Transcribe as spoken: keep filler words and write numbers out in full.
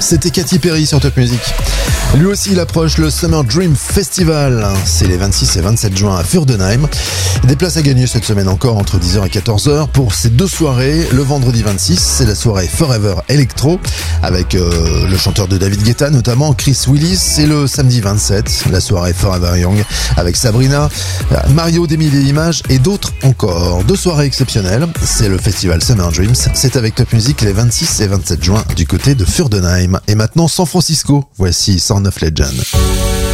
C'était Katy Perry sur Top Music. Lui aussi, il approche le Summer Dream Festival. C'est les vingt-six et vingt-sept juin à Fürdenheim. Des places à gagner cette semaine encore entre dix heures et quatorze heures pour ces deux soirées. Le vendredi vingt-six, c'est la soirée Forever Electro avec euh, le chanteur de David Guetta, notamment Chris Willis. Et le samedi vingt-sept, la soirée Forever Young avec Sabrina, Mario des Mille et Images et d'autres encore. Deux soirées exceptionnelles. C'est le festival Summer Dreams. C'est avec Top Music les vingt-six et vingt-sept juin du côté de Fürdenheim. Et maintenant San Francisco. Voici cent neuf Legend.